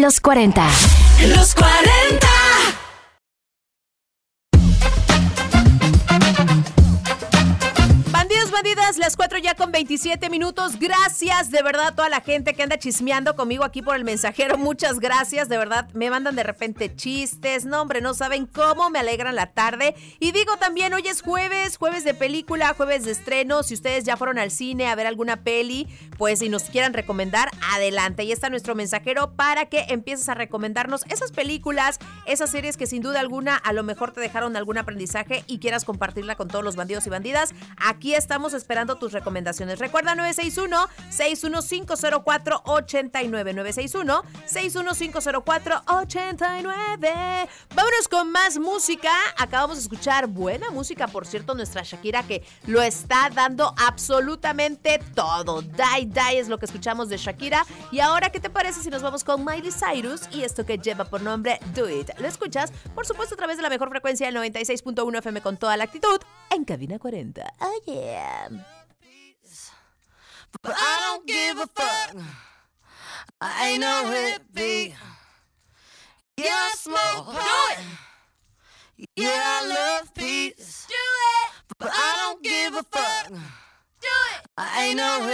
los 40. Los 40. Bandidas, las 4 ya con 27 minutos. Gracias de verdad a toda la gente que anda chismeando conmigo aquí por el mensajero. Muchas gracias, de verdad. Me mandan de repente chistes. No, hombre, no saben cómo me alegran la tarde. Y digo también, hoy es jueves de película, jueves de estreno. Si ustedes ya fueron al cine a ver alguna peli, pues si nos quieran recomendar, adelante. Ahí está nuestro mensajero para que empieces a recomendarnos esas películas, esas series que sin duda alguna a lo mejor te dejaron algún aprendizaje y quieras compartirla con todos los bandidos y bandidas. Aquí estamos esperando tus recomendaciones. Recuerda 961-61504-89. 961-61504-89. Vámonos con más música. Acabamos de escuchar buena música, por cierto, nuestra Shakira, que lo está dando absolutamente todo. Die, die es lo que escuchamos de Shakira. Y ahora, ¿qué te parece si nos vamos con Miley Cyrus y esto que lleva por nombre Do It? Lo escuchas, por supuesto, a través de la mejor frecuencia del 96.1 FM con toda la actitud en Cabina 40. Oh yeah. But I don't give a fuck. I ain't no hippie. Yeah, I smoke pot. Yeah, I love peace. Do it. But I don't give a fuck. Do it. I ain't no hippie.